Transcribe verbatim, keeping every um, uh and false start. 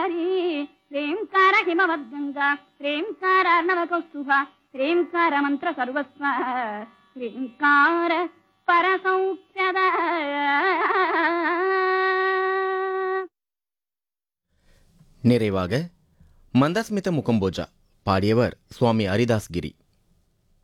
ವಲ್ಲರಿ ಶ್ರೀಂಕಾರ ಹಿಮವದ್ಗಂಗಾ ಶ್ರೀಂಕಾರ ನವಕೌಸ್ತುಭ ಶ್ರೀಂಕಾರ ಮಂತ್ರ ಸರ್ವಸ್ವ ಶ್ರೀಂಕಾರ பரசௌக்கியத. நிறைவாக மந்தஸ்மித முகம்போஜா பாடியவர் சுவாமி ஹரிதாஸ்கிரி.